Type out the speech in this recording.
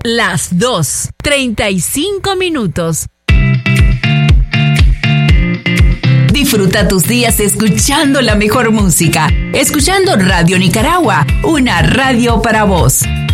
Las 2:35. Disfruta tus días escuchando la mejor música. Escuchando Radio Nicaragua, una radio para vos.